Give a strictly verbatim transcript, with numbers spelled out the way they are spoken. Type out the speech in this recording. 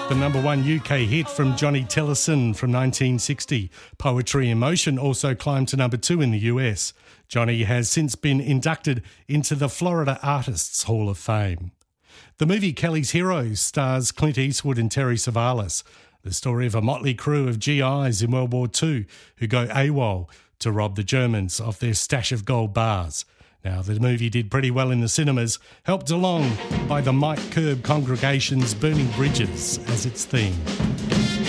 The number one U K hit from Johnny Tillison from nineteen sixty. Poetry in Motion also climbed to number two in the U S. Johnny has since been inducted into the Florida Artists Hall of Fame. The movie Kelly's Heroes stars Clint Eastwood and Terry Savalas, the story of a motley crew of G Is in World War Two who go AWOL to rob the Germans of their stash of gold bars. Now, the movie did pretty well in the cinemas, helped along by the Mike Curb congregation's Burning Bridges as its theme.